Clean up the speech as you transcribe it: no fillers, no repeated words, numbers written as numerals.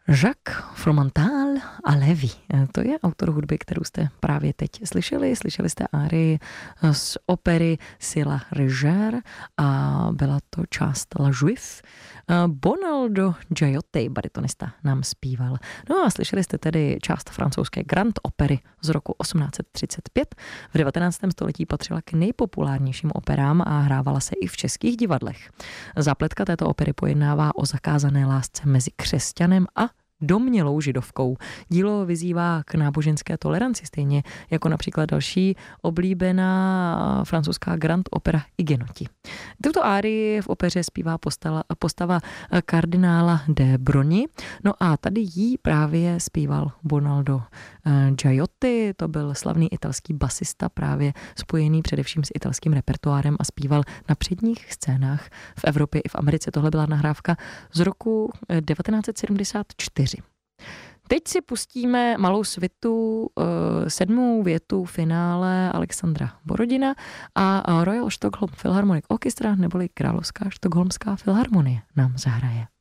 Jacques Fromental a Lévy. To je autor hudby, kterou jste právě teď slyšeli. Slyšeli jste árii z opery Sila Reger a byla to část La Juive. Bonaldo Giotti, baritonista, nám zpíval. No a slyšeli jste tedy část francouzské Grand opery z roku 1835. V 19. století patřila k nejpopulárnějším operám a hrávala se i v českých divadlech. Zápletka této opery pojednává o zakázané lásce mezi křesťanem a domnělou židovkou. Dílo vyzývá k náboženské toleranci, stejně jako například další oblíbená francouzská grand opera Huguenoti. Tuto árii v opeře zpívá postava kardinála de Brogni, no a tady jí právě zpíval Bonaldo Giotti, to byl slavný italský basista, právě spojený především s italským repertoárem a zpíval na předních scénách v Evropě i v Americe. Tohle byla nahrávka z roku 1974. Teď si pustíme malou svitu, 7. větu finále Alexandra Borodina a Royal Stockholm Philharmonic Orchestra neboli Královská štokholmská filharmonie nám zahraje.